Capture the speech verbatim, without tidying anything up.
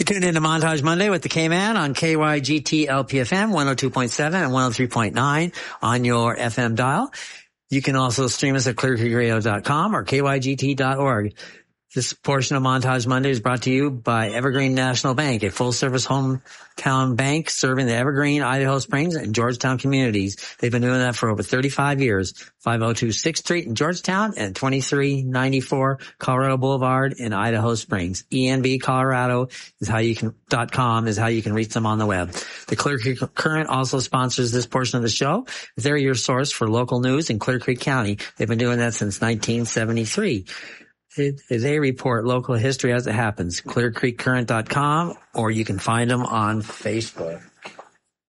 Tune in to Montage Monday with the K-Man on K Y G T L P F M one oh two point seven and one oh three point nine on your F M dial. You can also stream us at clear creek radio dot com or K Y G T dot org. This portion of Montage Monday is brought to you by Evergreen National Bank, a full-service hometown bank serving the Evergreen, Idaho Springs, and Georgetown communities. They've been doing that for over thirty-five years. five oh two sixth Street in Georgetown and twenty-three ninety-four Colorado Boulevard in Idaho Springs. E N B Colorado is how you can, dot com is how you can reach them on the web. The Clear Creek Current also sponsors this portion of the show. They're your source for local news in Clear Creek County. They've been doing that since nineteen seventy-three. They report local history as it happens. clear creek current dot com, or you can find them on Facebook.